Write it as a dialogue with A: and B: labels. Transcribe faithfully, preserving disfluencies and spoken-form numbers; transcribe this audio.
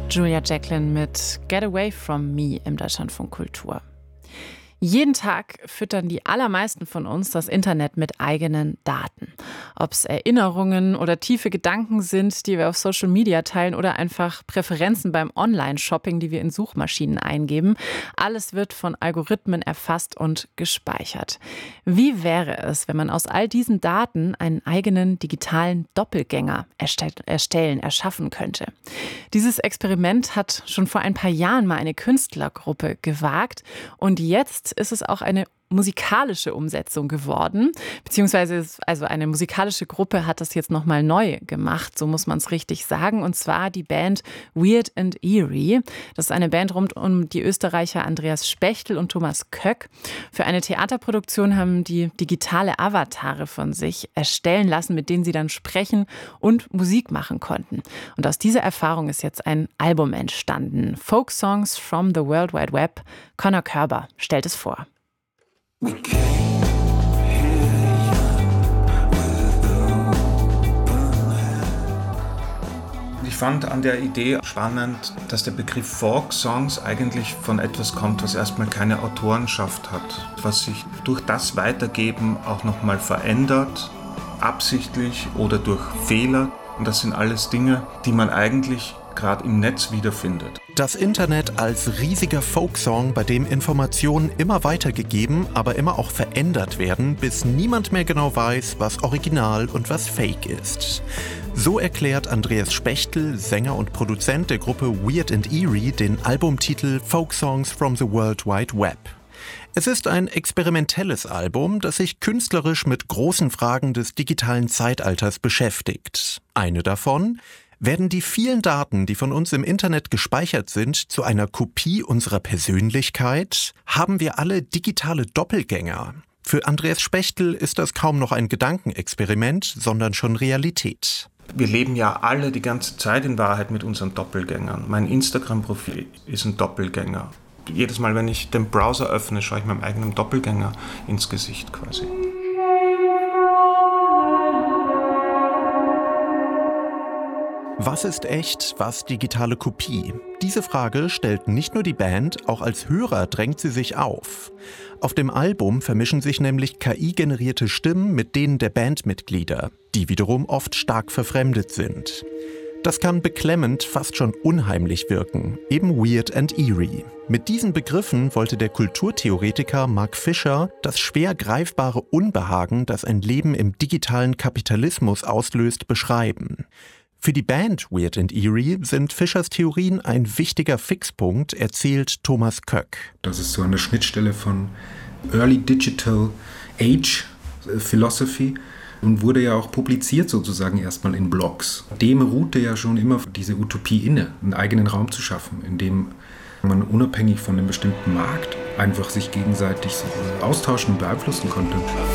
A: Julia Jacklin mit Get Away From Me im Deutschlandfunk Kultur. Jeden Tag füttern die allermeisten von uns das Internet mit eigenen Daten. Ob es Erinnerungen oder tiefe Gedanken sind, die wir auf Social Media teilen oder einfach Präferenzen beim Online-Shopping, die wir in Suchmaschinen eingeben. Alles wird von Algorithmen erfasst und gespeichert. Wie wäre es, wenn man aus all diesen Daten einen eigenen digitalen Doppelgänger erstellen, erschaffen könnte? Dieses Experiment hat schon vor ein paar Jahren mal eine Künstlergruppe gewagt und jetzt ist es auch eine musikalische Umsetzung geworden, beziehungsweise also eine musikalische Gruppe hat das jetzt nochmal neu gemacht, so muss man es richtig sagen, und zwar die Band Weird and Eerie. Das ist eine Band rund um die Österreicher Andreas Spechtel und Thomas Köck. Für eine Theaterproduktion haben die digitale Avatare von sich erstellen lassen, mit denen sie dann sprechen und Musik machen konnten. Und aus dieser Erfahrung ist jetzt ein Album entstanden. Folk Songs from the World Wide Web. Conor Körber stellt es vor.
B: Ich fand an der Idee spannend, dass der Begriff Folk Songs eigentlich von etwas kommt, was erstmal keine Autorenschaft hat, was sich durch das Weitergeben auch nochmal verändert, absichtlich oder durch Fehler. Und das sind alles Dinge, die man eigentlich gerade im Netz wiederfindet.
C: Das Internet als riesiger Folksong, bei dem Informationen immer weitergegeben, aber immer auch verändert werden, bis niemand mehr genau weiß, was Original und was Fake ist. So erklärt Andreas Spechtel, Sänger und Produzent der Gruppe Weird and Eerie, den Albumtitel Folk Songs from the World Wide Web. Es ist ein experimentelles Album, das sich künstlerisch mit großen Fragen des digitalen Zeitalters beschäftigt. Eine davon: Werden die vielen Daten, die von uns im Internet gespeichert sind, zu einer Kopie unserer Persönlichkeit? Haben wir alle digitale Doppelgänger? Für Andreas Spechtel ist das kaum noch ein Gedankenexperiment, sondern schon Realität.
B: Wir leben ja alle die ganze Zeit in Wahrheit mit unseren Doppelgängern. Mein Instagram-Profil ist ein Doppelgänger. Jedes Mal, wenn ich den Browser öffne, schaue ich meinem eigenen Doppelgänger ins Gesicht quasi.
C: Was ist echt, was digitale Kopie? Diese Frage stellt nicht nur die Band, auch als Hörer drängt sie sich auf. Auf dem Album vermischen sich nämlich K I-generierte Stimmen mit denen der Bandmitglieder, die wiederum oft stark verfremdet sind. Das kann beklemmend, fast schon unheimlich wirken, eben Weird and Eerie. Mit diesen Begriffen wollte der Kulturtheoretiker Mark Fisher das schwer greifbare Unbehagen, das ein Leben im digitalen Kapitalismus auslöst, beschreiben. Für die Band Weird and Eerie sind Fischers Theorien ein wichtiger Fixpunkt, erzählt Thomas Köck.
D: Das ist so an der Schnittstelle von Early Digital Age Philosophy und wurde ja auch publiziert sozusagen erstmal in Blogs. Dem ruhte ja schon immer diese Utopie inne, einen eigenen Raum zu schaffen, in dem man unabhängig von einem bestimmten Markt einfach sich gegenseitig so austauschen und beeinflussen konnte.